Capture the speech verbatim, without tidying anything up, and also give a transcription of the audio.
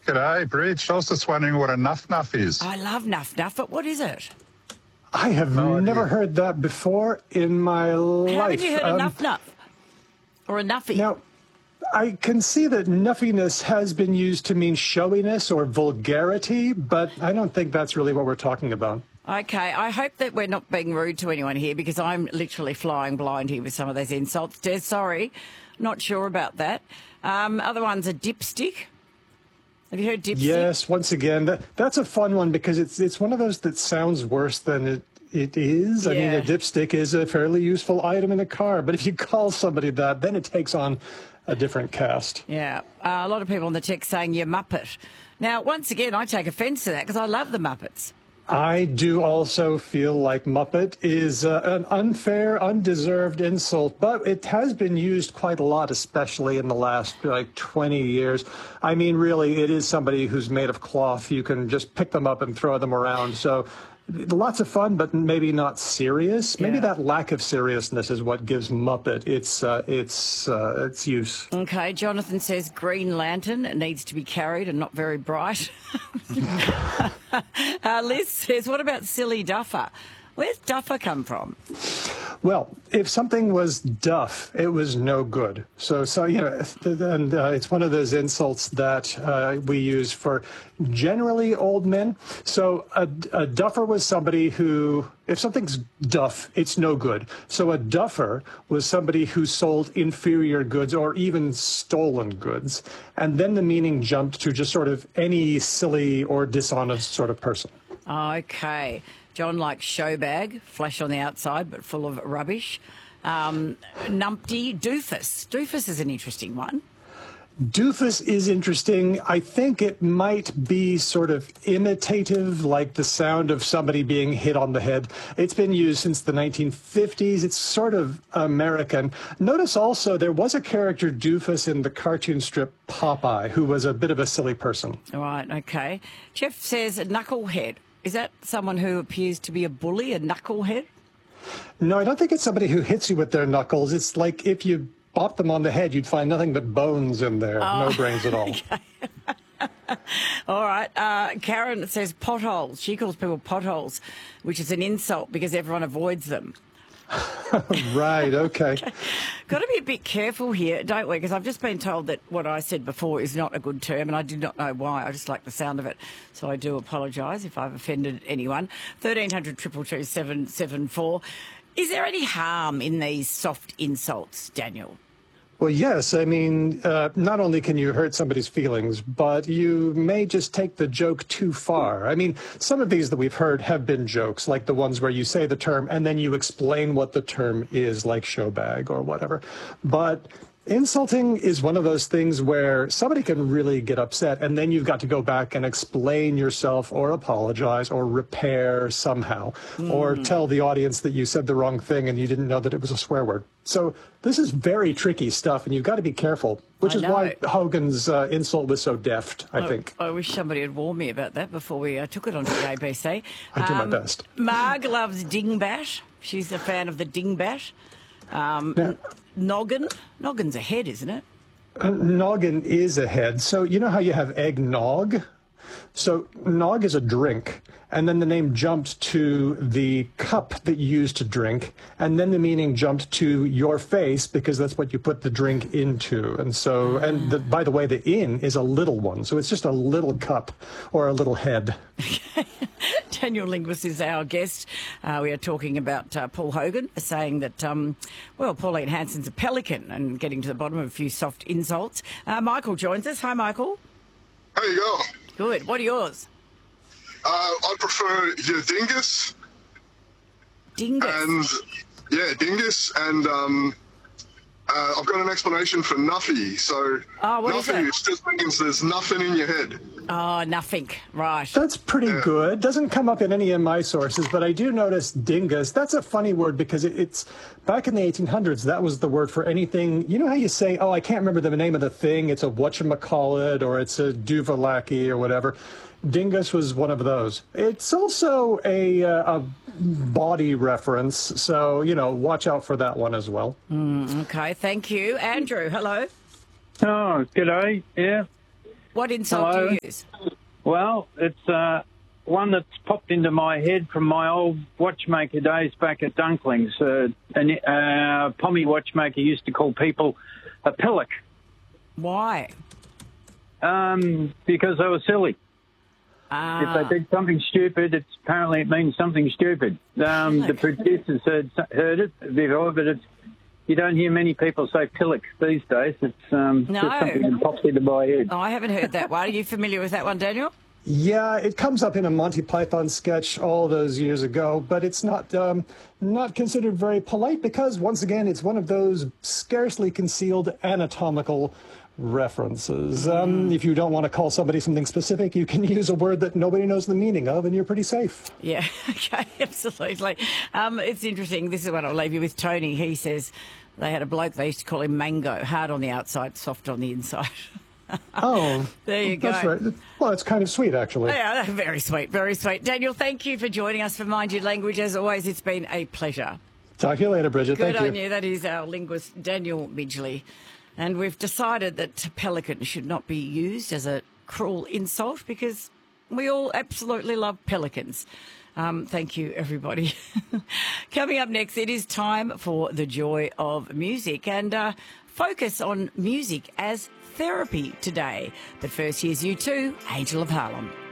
G'day, Bridge. I was just wondering what a nuff nuff is. I love Nuff Nuff, but what is it? I have No never idea. heard that before in my life. Haven't you heard Um, of Nuff Nuff? Or a Nuffy? Now, I can see that nuffiness has been used to mean showiness or vulgarity, but I don't think that's really what we're talking about. Okay, I hope that we're not being rude to anyone here because I'm literally flying blind here with some of those insults. Dear, sorry, not sure about that. Um, other ones are dipstick. Have you heard dipstick? Yes, once again, that, that's a fun one because it's it's one of those that sounds worse than it, it is. I mean, Yeah. a dipstick is a fairly useful item in a car, but if you call somebody that, then it takes on a different cast. Yeah, uh, a lot of people on the text saying you're Muppet. Now, once again, I take offence to that because I love the Muppets. I do also feel like Muppet is uh, an unfair, undeserved insult, but it has been used quite a lot, especially in the last like twenty years. I mean, really, it is somebody who's made of cloth. You can just pick them up and throw them around. So lots of fun, but maybe not serious. Maybe Yeah. that lack of seriousness is what gives Muppet its uh, its uh, its use. Okay, Jonathan says Green Lantern. It needs to be carried and not very bright. uh, Liz says, what about Silly Duffer? Where's Duffer come from? Well, if something was duff, it was no good. So, so you know, and uh, it's one of those insults that uh, we use for generally old men. So a, a duffer was somebody who, if something's duff, it's no good. So a duffer was somebody who sold inferior goods or even stolen goods. And then the meaning jumped to just sort of any silly or dishonest sort of person. Okay. John likes showbag, flash on the outside, but full of rubbish. Um, numpty, doofus. Doofus is an interesting one. Doofus is interesting. I think it might be sort of imitative, like the sound of somebody being hit on the head. It's been used since the nineteen fifties. It's sort of American. Notice also there was a character Doofus in the cartoon strip Popeye, who was a bit of a silly person. All right, okay. Jeff says knucklehead. Is that someone who appears to be a bully, a knucklehead? No, I don't think it's somebody who hits you with their knuckles. It's like if you bopped them on the head, you'd find nothing but bones in there. Oh, no brains at all. Okay. All right. Uh, Karen says potholes. She calls people potholes, which is an insult because everyone avoids them. Right, okay. Got to be a bit careful here, don't we? Because I've just been told that what I said before is not a good term, and I did not know why. I just like the sound of it. So I do apologise if I've offended anyone. thirteen hundred, two two two, seven seven four. Is there any harm in these soft insults, Daniel? Well, yes. I mean, uh, not only can you hurt somebody's feelings, but you may just take the joke too far. I mean, some of these that we've heard have been jokes, like the ones where you say the term and then you explain what the term is, like showbag or whatever. But insulting is one of those things where somebody can really get upset, and then you've got to go back and explain yourself or apologize or repair somehow, mm. or tell the audience that you said the wrong thing and you didn't know that it was a swear word. So this is very tricky stuff, and you've got to be careful, which I is know. why Hogan's uh, insult was so deft, I I think. I wish somebody had warned me about that before we uh, took it onto the A B C. I do my Um, best. Marg loves dingbat. She's a fan of the dingbat. Um, Now, Noggin. Noggin's a head, isn't it? Uh, noggin is a head. So you know how you have eggnog? So nog is a drink, and then the name jumped to the cup that you use to drink, and then the meaning jumped to your face because that's what you put the drink into. And so, and the, by the way, the in is a little one, so it's just a little cup or a little head. Daniel Linguist is our guest. Uh, we are talking about uh, Paul Hogan, saying that, um, well, Pauline Hanson's a pelican and getting to the bottom of a few soft insults. Uh, Michael joins us. Hi, Michael. How you go? Good. What are yours? Uh, I prefer your dingus. Dingus. And, yeah, dingus. And um, uh, I've got an explanation for nuffy. So, Oh, what is nuffy it? just means there's nothing in your head. Oh, nothing. Right. That's pretty Yeah. good. Doesn't come up in any of my sources, but I do notice dingus. That's a funny word because it, it's back in the eighteen hundreds. That was the word for anything. You know how you say, "Oh, I can't remember the name of the thing. It's a whatchamacallit or it's a duvalaki or whatever." Dingus was one of those. It's also a, uh, a body reference, so you know, watch out for that one as well. Mm, okay. Thank you, Andrew. Hello. Oh, g'day. Yeah. What insult Hello? do you use? Well, it's uh, one that's popped into my head from my old watchmaker days back at Dunklings. Uh, and uh, Pommy watchmaker used to call people a pillock Why? um, because they were silly. Ah. If they did something stupid, it's apparently it means something stupid. Um, the producers heard, heard it before, but it's, you don't hear many people say pillock these days. It's um, No. just something that pops into my head. Oh, I haven't heard that one. Are you familiar with that one, Daniel? Yeah, it comes up in a Monty Python sketch all those years ago, but it's not um, not considered very polite because, once again, it's one of those scarcely concealed anatomical references. Um, if you don't want to call somebody something specific, you can use a word that nobody knows the meaning of, and you're pretty safe. Yeah, okay, absolutely. Um, it's interesting. This is what I'll leave you with. Tony, he says they had a bloke, they used to call him Mango, hard on the outside, soft on the inside. Oh, There you go. That's right. Well, it's kind of sweet, actually. Yeah, very sweet, very sweet. Daniel, thank you for joining us for Mind Your Language. As always, it's been a pleasure. Talk to you later, Bridget. Good Thank on you. That is our linguist, Daniel Midgley. And we've decided that pelican should not be used as a cruel insult because we all absolutely love pelicans. Um, thank you, everybody. Coming up next, it is time for The Joy of Music and uh, focus on music as therapy today. But first, here's U two, Angel of Harlem.